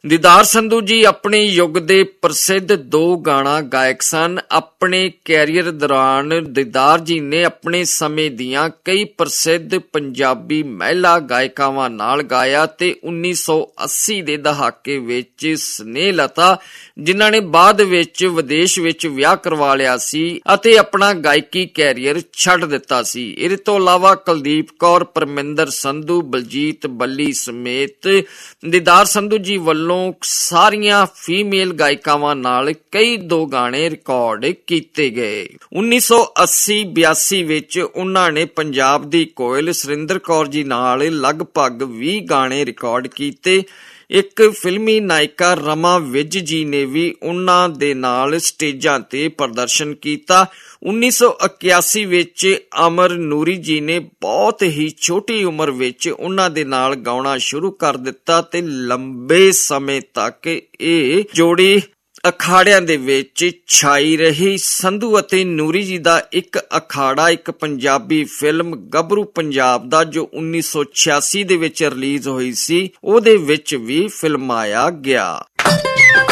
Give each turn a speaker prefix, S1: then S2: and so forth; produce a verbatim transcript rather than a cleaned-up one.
S1: ਦੀਦਾਰ ਸੰਧੂ ਜੀ ਆਪਣੇ ਯੁੱਗ ਦੇ ਪ੍ਰਸਿੱਧ ਦੋ ਗਾਣਾ ਗਾਇਕ ਸਨ। ਆਪਣੇ ਕੈਰੀਅਰ ਦੌਰਾਨ ਦੀਦਾਰ ਜੀ ਨੇ ਆਪਣੇ ਸਮੇਂ ਦੀਆਂ ਕਈ ਪ੍ਰਸਿੱਧ ਪੰਜਾਬੀ ਮਹਿਲਾ ਗਾਇਕਾਵਾਂ ਨਾਲ ਗਾਇਆ ਤੇ ਉੱਨੀ ਸੌ ਅੱਸੀ ਦੇ ਦਹਾਕੇ ਵਿੱਚ ਸਨੇਹਲਤਾ, ਜਿਨ੍ਹਾਂ ਨੇ ਬਾਅਦ ਵਿੱਚ ਵਿਦੇਸ਼ ਵਿੱਚ ਵਿਆਹ ਕਰਵਾ ਲਿਆ ਸੀ ਅਤੇ ਆਪਣਾ ਗਾਇਕੀ ਕੈਰੀਅਰ ਛੱਡ ਦਿੱਤਾ ਸੀ। ਇਹਦੇ ਤੋਂ ਇਲਾਵਾ ਕੁਲਦੀਪ ਕੌਰ, ਪਰਮਿੰਦਰ ਸੰਧੂ, ਬਲਜੀਤ ਬੱਲੀ ਸਮੇਤ ਦੀਦਾਰ ਸੰਧੂ ਜੀ ਵੱਲੋਂ ਸਾਰੀਆਂ ਫੀਮੇਲ ਗਾਇਕਾਵਾਂ ਨਾਲ ਕਈ ਦੋ ਗਾਣੇ ਰਿਕਾਰਡ ਕੀਤੇ ਗਏ। ਉੱਨੀ ਸੌ ਅੱਸੀ ਬਿਆਸੀ ਵਿੱਚ ਉਹਨਾਂ ਨੇ ਪੰਜਾਬ ਦੀ ਕੋਇਲ ਸੁਰਿੰਦਰ ਕੌਰ ਜੀ ਨਾਲ ਲਗਭਗ ਵੀਹ ਗਾਣੇ ਰਿਕਾਰਡ ਕੀਤੇ। ਇੱਕ ਫਿਲਮੀ ਨਾਇਕਾ ਰਮਾ ਵਿਜ ਜੀ ਨੇ ਵੀ ਉਹਨਾਂ ਦੇ ਨਾਲ ਸਟੇਜਾਂ ਤੇ ਪ੍ਰਦਰਸ਼ਨ ਕੀਤਾ। ਉੱਨੀ ਸੌ ਇਕਿਆਸੀ ਵਿੱਚ ਅਮਰ ਨੂਰੀ ਜੀ ਨੇ ਬਹੁਤ ਹੀ ਛੋਟੀ ਉਮਰ ਵਿੱਚ ਉਹਨਾਂ ਦੇ ਨਾਲ ਗਾਉਣਾ ਸ਼ੁਰੂ ਕਰ ਦਿੱਤਾ ਤੇ ਲੰਬੇ ਸਮੇਂ ਤੱਕ ਇਹ ਜੋੜੀ ਅਖਾੜਿਆਂ ਦੇ ਵਿੱਚ ਛਾਈ ਰਹੀ। ਸੰਧੂ ਅਤੇ ਨੂਰੀ ਜੀ ਦਾ ਇੱਕ ਅਖਾੜਾ ਇੱਕ ਪੰਜਾਬੀ ਫਿਲਮ ਗੱਭਰੂ ਪੰਜਾਬ ਦਾ, ਜੋ ਉੱਨੀ ਸੌ ਛਿਆਸੀ ਦੇ ਵਿੱਚ ਰਿਲੀਜ਼ ਹੋਈ ਸੀ, ਉਹਦੇ ਵਿੱਚ ਵੀ ਫਿਲਮਾਇਆ ਗਿਆ।